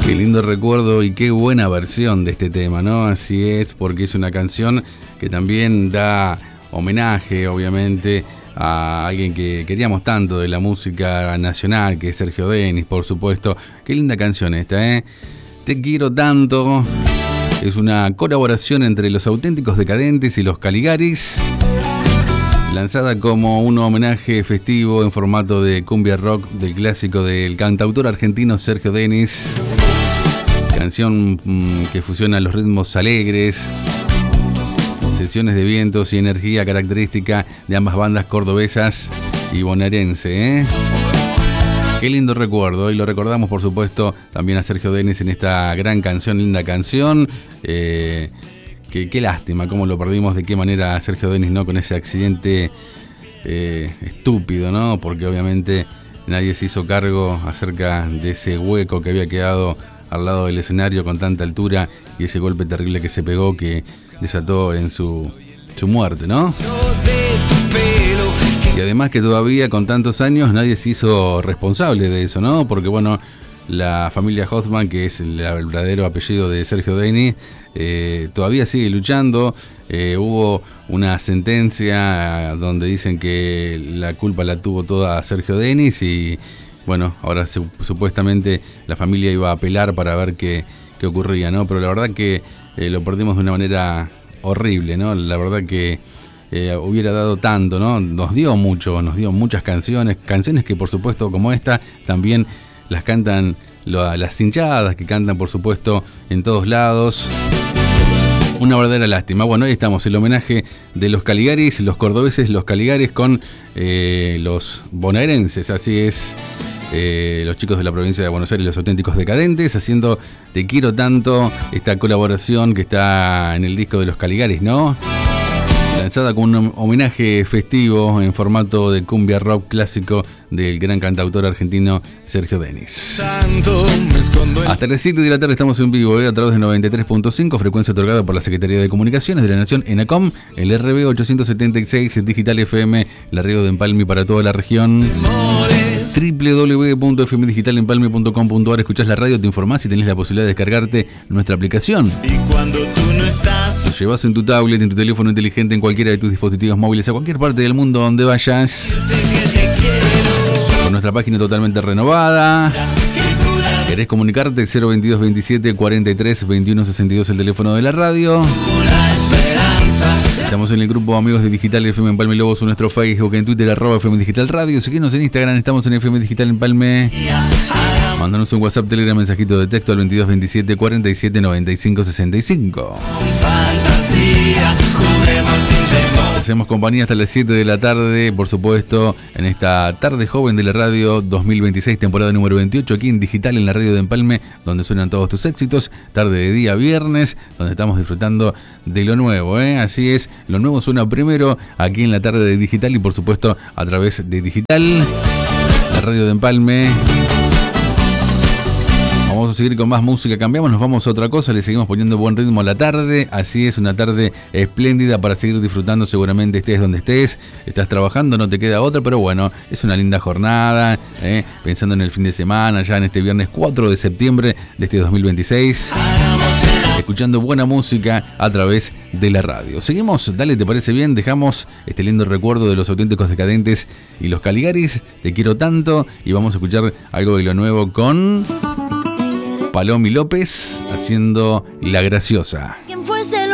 Qué lindo recuerdo y qué buena versión de este tema, ¿no? Así es, porque es una canción que también da homenaje, obviamente, a alguien que queríamos tanto de la música nacional, que es Sergio Denis, por supuesto. Qué linda canción esta, ¿eh? Te quiero tanto. Es una colaboración entre Los Auténticos Decadentes y Los Caligaris, lanzada como un homenaje festivo en formato de cumbia rock del clásico del cantautor argentino Sergio Denis. Canción que fusiona los ritmos alegres, sesiones de vientos y energía característica de ambas bandas cordobesas y bonaerense, ¿eh? Qué lindo recuerdo, y lo recordamos por supuesto también a Sergio Denis en esta gran canción, linda canción. Qué lástima cómo lo perdimos, de qué manera Sergio Denis, ¿no? Con ese accidente estúpido, ¿no? Porque obviamente nadie se hizo cargo acerca de ese hueco que había quedado al lado del escenario con tanta altura y ese golpe terrible que se pegó, que desató en su muerte, ¿no? Y además que todavía con tantos años nadie se hizo responsable de eso, ¿no? Porque bueno, la familia Hoffman, que es el verdadero apellido de Sergio Denis, todavía sigue luchando. Hubo una sentencia donde dicen que la culpa la tuvo toda Sergio Denis y bueno, ahora supuestamente la familia iba a apelar para ver qué ocurría, ¿no? Pero la verdad que lo perdimos de una manera horrible, ¿no? La verdad que hubiera dado tanto, ¿no? Nos dio muchas canciones que por supuesto como esta también las cantan las hinchadas, que cantan por supuesto en todos lados. Una verdadera lástima. Bueno, ahí estamos, el homenaje de los Caligaris, los cordobeses, los Caligaris con los bonaerenses, así es. Los chicos de la provincia de Buenos Aires, Los Auténticos Decadentes, haciendo Te Quiero Tanto, esta colaboración que está en el disco de los Caligaris, ¿no? Lanzada con un homenaje festivo en formato de cumbia rock clásico del gran cantautor argentino Sergio Denis. Hasta las 7 de la tarde estamos en vivo, a través de 93.5, frecuencia otorgada por la Secretaría de Comunicaciones de la Nación, ENACOM, el RB 876, Digital FM, la radio de Empalme para toda la región. www.fmdigitalenpalme.com.ar. Escuchás la radio, te informás y tenés la posibilidad de descargarte nuestra aplicación. Y cuando tú no estás, lo llevas en tu tablet, en tu teléfono inteligente, en cualquiera de tus dispositivos móviles, a cualquier parte del mundo donde vayas. Con nuestra página totalmente renovada. ¿Querés comunicarte? 022 27 43 21 62, el teléfono de la radio. Estamos en el grupo Amigos de Digital FM Empalme Lobos, nuestro Facebook, en Twitter, @FM Digital Radio. Seguinos en Instagram, estamos en FM Digital Empalme. Mándanos un WhatsApp, Telegram, mensajito de texto al 22 27 47 95 65. Hacemos compañía hasta las 7 de la tarde, por supuesto, en esta tarde joven de la radio 2026, temporada número 28, aquí en Digital, en la radio de Empalme, donde suenan todos tus éxitos. Tarde de día viernes, donde estamos disfrutando de lo nuevo, ¿eh? Así es, lo nuevo suena primero aquí en la tarde de Digital y por supuesto a través de Digital, la radio de Empalme. Vamos a seguir con más música, cambiamos, nos vamos a otra cosa, le seguimos poniendo buen ritmo a la tarde. Así es, una tarde espléndida para seguir disfrutando, seguramente estés donde estés, estás trabajando, no te queda otra, pero bueno, es una linda jornada, pensando en el fin de semana, ya en este viernes 4 de septiembre de este 2026, escuchando buena música a través de la radio. Seguimos, dale, ¿te parece bien? Dejamos este lindo recuerdo de Los Auténticos Decadentes y los Caligaris, Te Quiero Tanto, y vamos a escuchar algo de lo nuevo con Palomi López haciendo La Graciosa. ¿Quién fuese